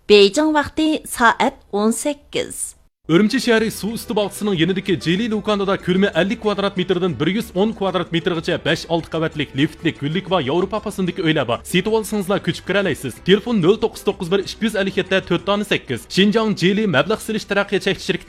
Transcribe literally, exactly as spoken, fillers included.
Beijing vaqti soat o'n sakkiz. Urumchi shahri suv usti bog'chisining yanidagi Jeli Lukanada ko'lami ellik kvadrat metrdan bir yuz o'n kvadrat metrgacha besh olti qavatlik liftli gullik va Yevropa fasındagi uylar bor. Setib olsangizlar ko'chib kira olasiz. Telefon nol to'qqiz to'qqiz bir ikki yuz ellik yetti to'rt sakkiz. Xinjiang Jeli mablag' silish taraqqiyot cheklash